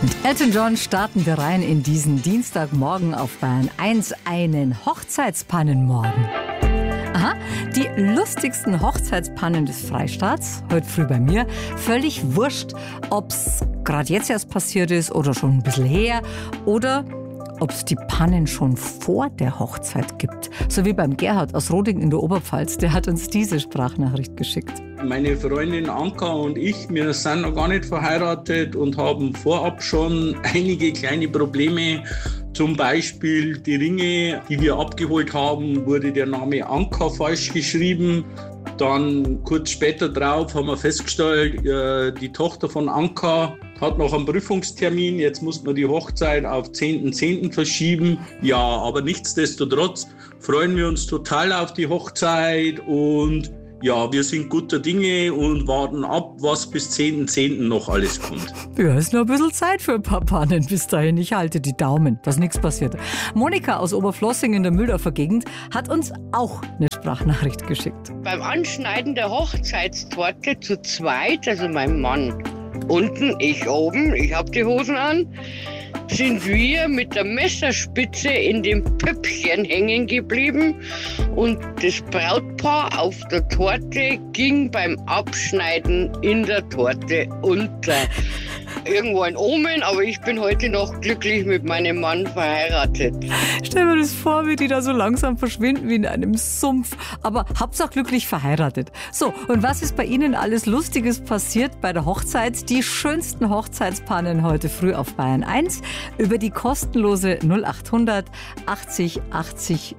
Mit Elton John starten wir rein in diesen Dienstagmorgen auf Bayern 1, einen Hochzeitspannenmorgen. Aha, die lustigsten Hochzeitspannen des Freistaats, heute früh bei mir. Völlig wurscht, ob es gerade jetzt erst passiert ist oder schon ein bisschen her oder ob es die Pannen schon vor der Hochzeit gibt. So wie beim Gerhard aus Roding in der Oberpfalz, der hat uns diese Sprachnachricht geschickt. Meine Freundin Anka und ich, wir sind noch gar nicht verheiratet und haben vorab schon einige kleine Probleme. Zum Beispiel die Ringe, die wir abgeholt haben, wurde der Name Anka falsch geschrieben. Dann kurz später drauf haben wir festgestellt, die Tochter von Anka hat noch einen Prüfungstermin. Jetzt muss man die Hochzeit auf 10.10. verschieben. Ja, aber nichtsdestotrotz freuen wir uns total auf die Hochzeit und ja, wir sind guter Dinge und warten ab, was bis 10.10. noch alles kommt. Ja, ist noch ein bisschen Zeit für ein paar Pannen bis dahin. Ich halte die Daumen, dass nichts passiert. Monika aus Oberflossing in der Mühldorfer Gegend hat uns auch eine Sprachnachricht geschickt. Beim Anschneiden der Hochzeitstorte zu zweit, also mein Mann unten, ich oben, ich habe die Hosen an, sind wir mit der Messerspitze in dem Püppchen hängen geblieben und das Brautpaar auf der Torte ging beim Abschneiden in der Torte unter. Irgendwo ein Omen, aber ich bin heute noch glücklich mit meinem Mann verheiratet. Stell mir das vor, wie die da so langsam verschwinden wie in einem Sumpf. Aber Hauptsache glücklich verheiratet. So, und was ist bei Ihnen alles Lustiges passiert bei der Hochzeit? Die schönsten Hochzeitspannen heute früh auf Bayern 1 über die kostenlose 0800 80 80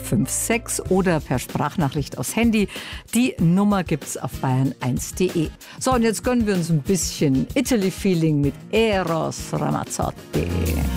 456 oder per Sprachnachricht aufs Handy. Die Nummer gibt's auf bayern1.de. So, und jetzt gönnen wir uns ein bisschen Italy-Feeling mit Eros Ramazzotti.